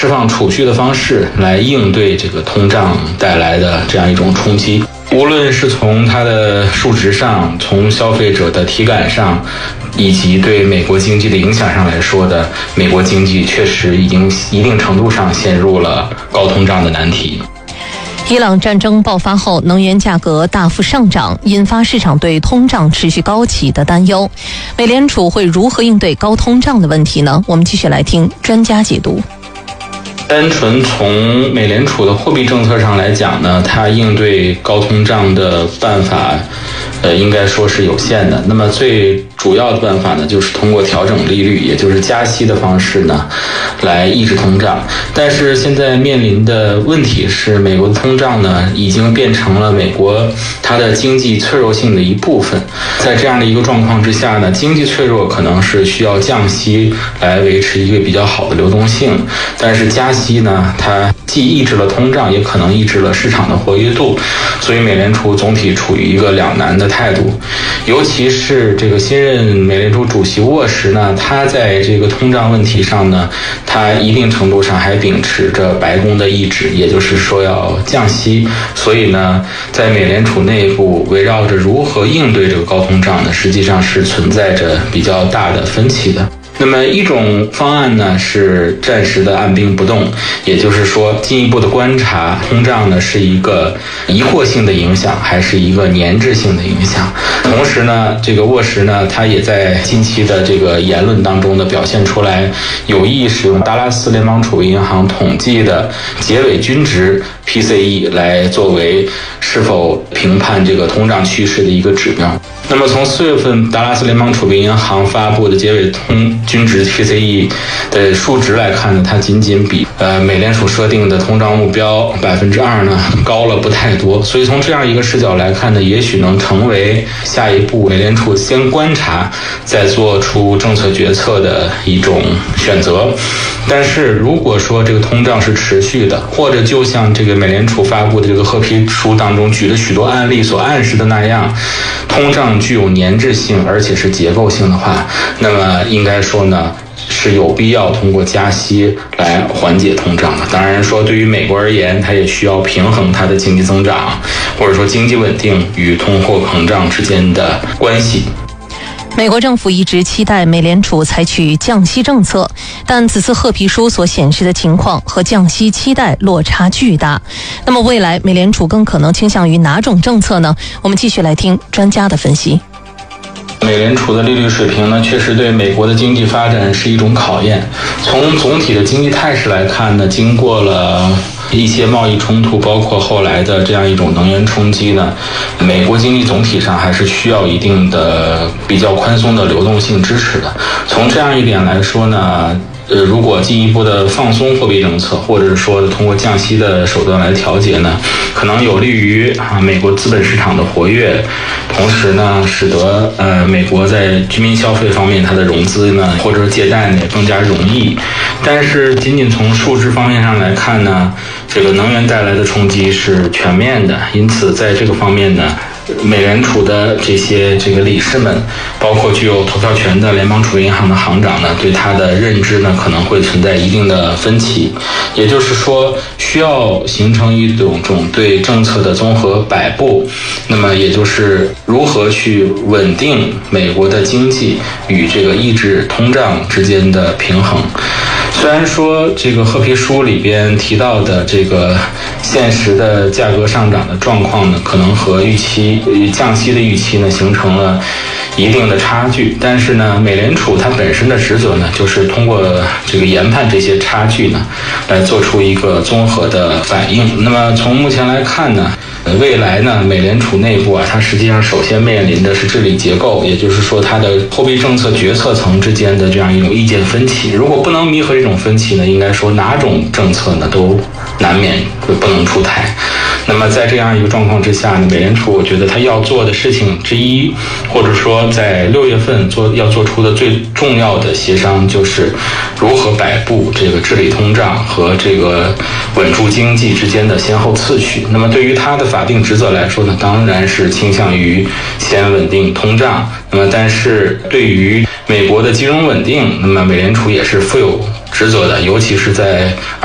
释放储蓄的方式来应对这个通胀带来的这样一种冲击。无论是从它的数值上，从消费者的体感上，以及对美国经济的影响上来说的，美国经济确实已经一定程度上陷入了高通胀的难题。 伊朗战争爆发后，能源价格大幅上涨，引发市场对通胀持续高企的担忧。美联储会如何应对高通胀的问题呢？我们继续来听专家解读。 单纯从美联储的货币政策上来讲呢，它应对高通胀的办法应该说是有限的。那么最主要的办法呢，就是通过调整利率，也就是加息的方式呢，来抑制通胀。但是现在面临的问题是，美国的通胀呢，已经变成了美国它的经济脆弱性的一部分。在这样的一个状况之下呢，经济脆弱可能是需要降息来维持一个比较好的流动性，但是加息呢，它既抑制了通胀，也可能抑制了市场的活跃度，所以美联储总体处于一个两难的态度。尤其是这个新任美联储主席沃什呢，他在这个通胀问题上呢，他一定程度上还秉持着白宫的意志，也就是说要降息。所以呢，在美联储内部围绕着如何应对这个高通胀呢，实际上是存在着比较大的分歧的。那么一种方案呢是暂时的按兵不动，也就是说进一步的观察通胀呢是一个一过性的影响还是一个粘滞性的影响。同时呢，这个沃什呢，他也在近期的这个言论当中呢表现出来，有意使用达拉斯联邦储备银行统计的结尾均值 PCE 来作为是否评判这个通胀趋势的一个指标。那么从4月份达拉斯联邦储备银行发布的结尾均值 PCE 的数值来看呢，它仅仅比美联储设定的通胀目标 2% 呢高了不太多。所以从这样一个视角来看呢，也许能成为下一步美联储先观察再做出政策决策的一种选择。但是如果说这个通胀是持续的，或者就像这个美联储发布的这个褐皮书当中举的许多案例所暗示的那样，通胀具有粘滞性而且是结构性的话，那么应该说呢是有必要通过加息来缓解通胀的。当然说对于美国而言，它也需要平衡它的经济增长或者说经济稳定与通货膨胀之间的关系。 美国政府一直期待美联储采取降息政策，但此次褐皮书所显示的情况和降息期待落差巨大。那么未来美联储更可能倾向于哪种政策呢？我们继续来听专家的分析。 美联储的利率水平呢，确实对美国的经济发展是一种考验。从总体的经济态势来看呢，经过了一些贸易冲突，包括后来的这样一种能源冲击呢，美国经济总体上还是需要一定的比较宽松的流动性支持的。从这样一点来说呢，如果进一步的放松货币政策，或者是说通过降息的手段来调节呢，可能有利于美国资本市场的活跃，同时呢，使得美国在居民消费方面它的融资呢，或者借贷呢也更加容易。但是仅仅从数值方面上来看呢，这个能源带来的冲击是全面的，因此在这个方面呢，美联储的这个理事们，包括具有投票权的联邦储备银行的行长呢，对他的认知呢可能会存在一定的分歧。也就是说，需要形成一种对政策的综合摆布，那么也就是如何去稳定美国的经济与这个抑制通胀之间的平衡。虽然说这个褐皮书里边提到的这个现实的价格上涨的状况呢，可能和降息的预期呢形成了一定的差距，但是呢，美联储它本身的职责呢，就是通过这个研判这些差距呢，来做出一个综合的反应。那么从目前来看呢，未来呢，美联储内部它实际上首先面临的是治理结构，也就是说它的货币政策决策层之间的这样一种意见分歧。如果不能弥合这种分歧呢，应该说哪种政策呢都难免不能出台。那么在这样一个状况之下呢，美联储我觉得它要做的事情之一，或者说在6月份要做出的最重要的协商，就是如何摆布这个治理通胀和这个稳住经济之间的先后次序。那么对于它的法定职责来说呢，当然是倾向于先稳定通胀。那么但是对于美国的金融稳定，那么美联储也是负有职责的，尤其是在